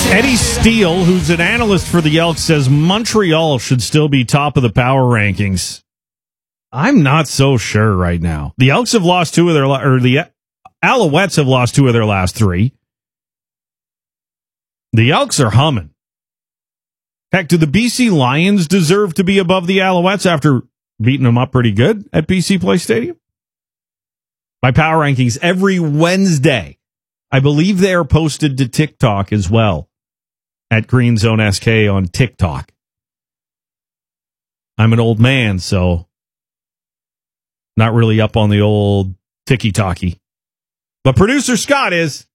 Eddie Steele, who's an analyst for the Elks, says Montreal should still be top of the power rankings. I'm not so sure right now. The Elks have lost the Alouettes have lost 2 of their last 3. The Elks are humming. Heck, do the BC Lions deserve to be above the Alouettes after beating them up pretty good at BC Place Stadium? My power rankings every Wednesday. I believe they are posted to TikTok as well. At Green Zone SK on TikTok. I'm an old man, so not really up on the old ticky-talky. But producer Scott is.